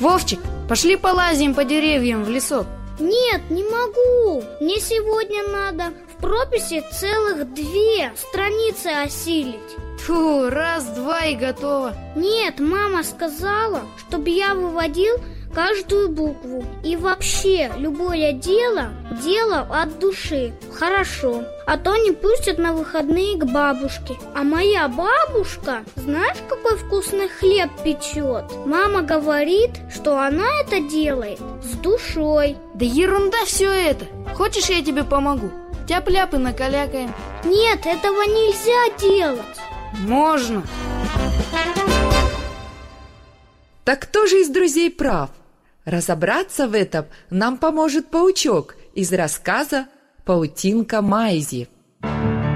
Вовчик, пошли полазим по деревьям в лесок. Нет, не могу. Мне сегодня надо в прописи целых 2 страницы осилить. Фу, раз-два и готово. Нет, мама сказала, чтобы я выводил каждую букву. И вообще, любое дело от души. Хорошо. А то не пустят на выходные к бабушке. А моя бабушка, знаешь, какой вкусный хлеб печет? Мама говорит, что она это делает с душой. Да ерунда все это. Хочешь, я тебе помогу? Тяп-ляп и накалякаем. Нет, этого нельзя делать. Можно. Так кто же из друзей прав? Разобраться в этом нам поможет паучок из рассказа «Паутинка Майзи».